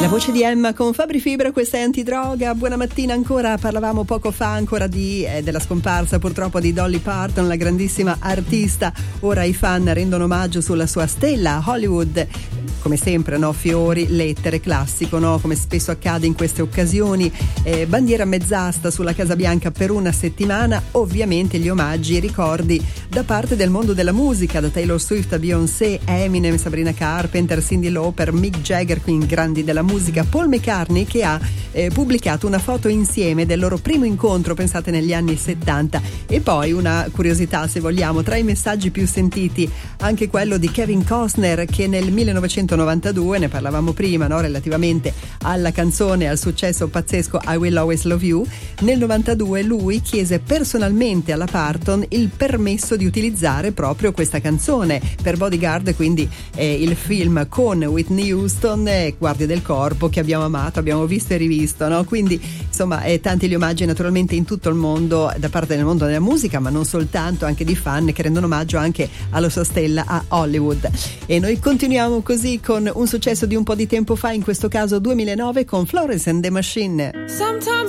La voce di Emma con Fabri Fibra, questa è Antidroga. Buona mattina ancora. Parlavamo poco fa ancora della scomparsa purtroppo di Dolly Parton, la grandissima artista. Ora i fan rendono omaggio sulla sua stella a Hollywood. Come sempre, no? Fiori, lettere, classico, no? Come spesso accade in queste occasioni. Bandiera mezz'asta sulla Casa Bianca per una settimana. Ovviamente gli omaggi e ricordi da parte del mondo della musica, da Taylor Swift a Beyoncé, Eminem, Sabrina Carpenter, Cyndi Lauper, Mick Jagger, quindi grandi della musica, Paul McCartney, che ha pubblicato una foto insieme del loro primo incontro, pensate, negli anni 70. E poi una curiosità, se vogliamo, tra i messaggi più sentiti anche quello di Kevin Costner, che nel 1992, ne parlavamo prima, no? Relativamente alla canzone, al successo pazzesco I Will Always Love You, nel 92 lui chiese personalmente alla Parton il permesso di utilizzare proprio questa canzone per Bodyguard, quindi il film con Whitney Houston, Guardie del Corpo, che abbiamo amato, abbiamo visto e rivisto, no? Quindi insomma tanti gli omaggi naturalmente in tutto il mondo, da parte del mondo della musica, ma non soltanto, anche di fan che rendono omaggio anche alla sua stella a Hollywood. E noi continuiamo così con un successo di un po' di tempo fa, in questo caso 2009, con Florence and the Machine. Sometimes